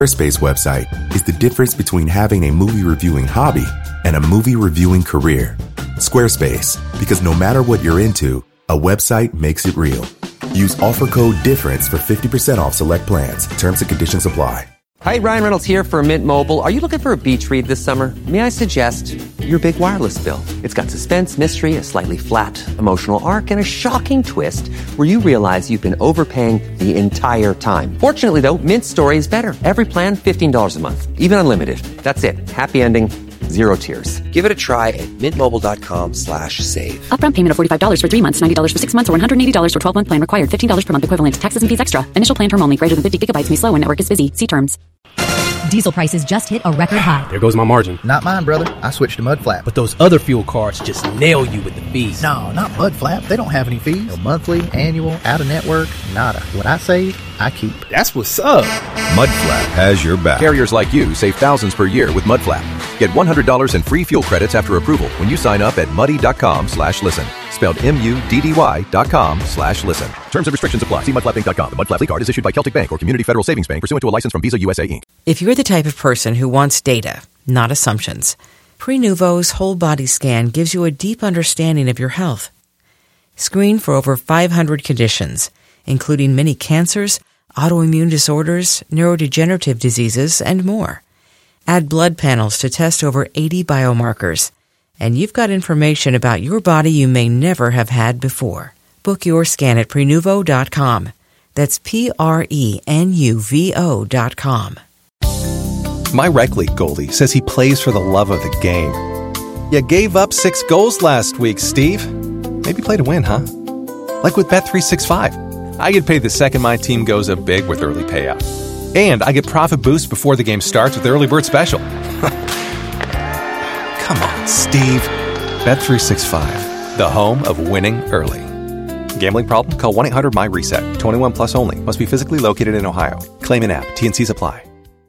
Squarespace website is the difference between having a movie reviewing hobby and a movie reviewing career. Squarespace, because no matter what you're into, a website makes it real. Use offer code DIFFERENCE for 50% off select plans. Terms and conditions apply. Hi, Ryan Reynolds here for Mint Mobile. Are you looking for a beach read this summer? May I suggest your big wireless bill? It's got suspense, mystery, a slightly flat, emotional arc, and a shocking twist where you realize you've been overpaying the entire time. Fortunately, though, Mint's story is better. Every plan, $15 a month. Even unlimited. That's it. Happy ending. Zero tears. Give it a try at mintmobile.com/save. Upfront payment of $45 for 3 months, $90 for 6 months, or $180 for 12-month plan required. $15 per month equivalent. Taxes and fees extra. Initial plan term only. Greater than 50 gigabytes may slow when network is busy. See terms. Diesel prices just hit a record high. There goes my margin. Not mine, brother. I switched to Mudflap. But those other fuel cards just nail you with the fees. No, not Mudflap. They don't have any fees. No monthly, annual, out-of-network, nada. What I save, I keep. That's what's up. Mudflap has your back. Carriers like you save thousands per year with Mudflap. Get $100 in free fuel credits after approval when you sign up at muddy.com/listen. Spelled MUDDY.com/listen. Terms and restrictions apply. See mudflappinc.com. The Mudflap card is issued by Celtic Bank or Community Federal Savings Bank pursuant to a license from Visa USA Inc. If you're the type of person who wants data, not assumptions, Prenuvo's whole body scan gives you a deep understanding of your health. Screen for over 500 conditions, including many cancers, autoimmune disorders, neurodegenerative diseases, and more. Add blood panels to test over 80 biomarkers. And you've got information about your body you may never have had before. Book your scan at Prenuvo.com. That's Prenuvo.com. My rec league goalie says he plays for the love of the game. You gave up 6 goals last week, Steve. Maybe play to win, huh? Like with Bet365. I get paid the second my team goes up big with early payout. And I get profit boosts before the game starts with Early Bird Special. Come on, Steve. Bet365, the home of winning early. Gambling problem? Call 1-800-MY-RESET. 21 plus only. Must be physically located in Ohio. Claim in app. T&Cs apply.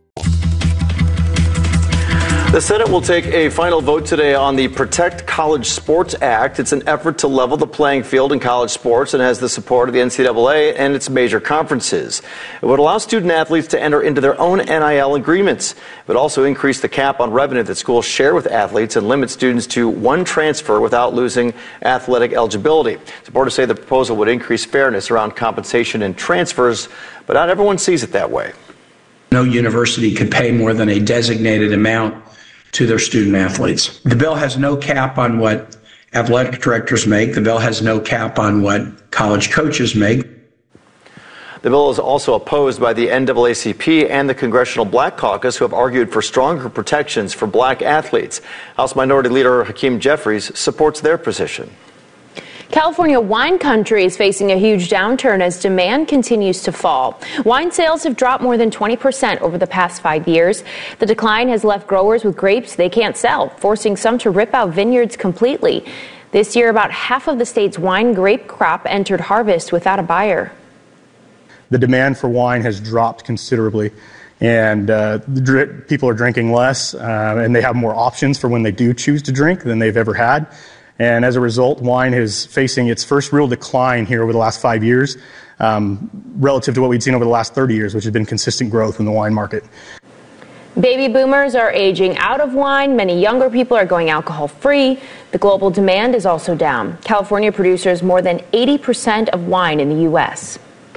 The Senate will take a final vote today on the Protect College Sports Act. It's an effort to level the playing field in college sports and has the support of the NCAA and its major conferences. It would allow student athletes to enter into their own NIL agreements. It would also increase the cap on revenue that schools share with athletes and limit students to one transfer without losing athletic eligibility. Supporters say the proposal would increase fairness around compensation and transfers, but not everyone sees it that way. No university could pay more than a designated amount to their student athletes. The bill has no cap on what athletic directors make. The bill has no cap on what college coaches make. The bill is also opposed by the NAACP and the Congressional Black Caucus, who have argued for stronger protections for black athletes. House Minority Leader Hakeem Jeffries supports their position. California wine country is facing a huge downturn as demand continues to fall. Wine sales have dropped more than 20% over the past 5 years. The decline has left growers with grapes they can't sell, forcing some to rip out vineyards completely. This year, about half of the state's wine grape crop entered harvest without a buyer. The demand for wine has dropped considerably, and people are drinking less, and they have more options for when they do choose to drink than they've ever had. And as a result, wine is facing its first real decline here over the last 5 years, relative to what we'd seen over the last 30 years, which has been consistent growth in the wine market. Baby boomers are aging out of wine. Many younger people are going alcohol-free. The global demand is also down. California produces more than 80% of wine in the U.S.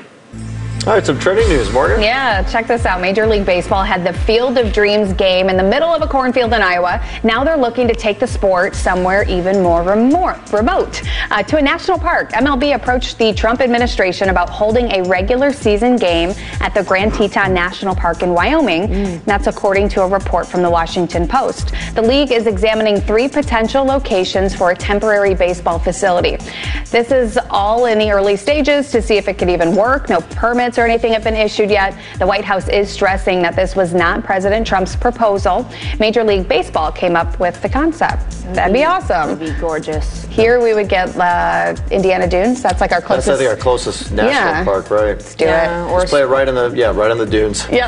All right, some trending news, Morgan. Yeah, check this out. Major League Baseball had the Field of Dreams game in the middle of a cornfield in Iowa. Now they're looking to take the sport somewhere even more remote, to a national park. MLB approached the Trump administration about holding a regular season game at the Grand Teton National Park in Wyoming. That's according to a report from the Washington Post. The league is examining 3 potential locations for a temporary baseball facility. This is all in the early stages to see if it could even work. No permits or anything have been issued yet. The White House is stressing that this was not President Trump's proposal. Major League Baseball came up with the concept. That'd be awesome. It'd be gorgeous. Here we would get Indiana Dunes. That's like our closest. That's I think our closest national park, right? Let's do it. Or let's play it right on the dunes. Yeah.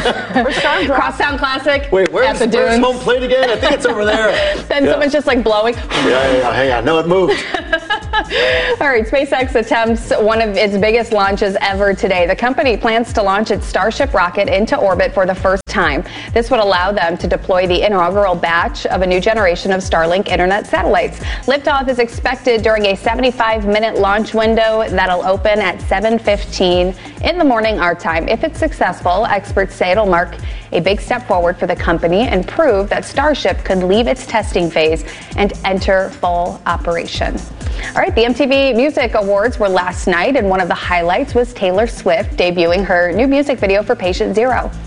Crosstown Classic. Wait, where's home plate again? I think it's over there. Then someone's just like blowing. Yeah, hang on. No, it moved. All right, SpaceX attempts one of its biggest launches ever today. The The company plans to launch its Starship rocket into orbit for the first time. This would allow them to deploy the inaugural batch of a new generation of Starlink internet satellites. Liftoff is expected during a 75-minute launch window that'll open at 7:15 in the morning our time. If it's successful, experts say it'll mark a big step forward for the company and prove that Starship could leave its testing phase and enter full operation. All right, the MTV Music Awards were last night, and one of the highlights was Taylor Swift debuting her new music video for Patient Zero.